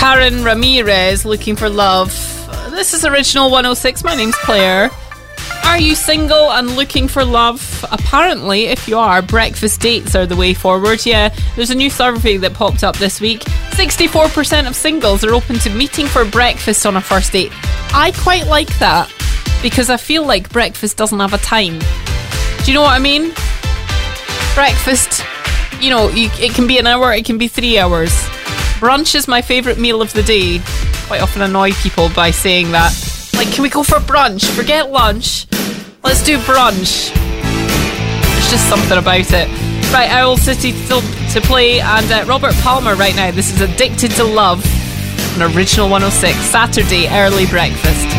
Karen Ramirez, Looking for Love. This is Original 106. My name's Claire. Are you single and looking for love? Apparently, if you are, breakfast dates are the way forward. Yeah, there's a new survey that popped up this week. 64% of singles are open to meeting for breakfast on a first date. I quite like that because I feel like breakfast doesn't have a time. Do you know what I mean? Breakfast, you know, it can be an hour, it can be 3 hours. Brunch is my favourite meal of the day. Quite often annoy people by saying that. Like, can we go for brunch? Forget lunch. Let's do brunch. There's just something about it. Right, Owl City still to play, and Robert Palmer right now. This is Addicted to Love on Original 106, Saturday early breakfast.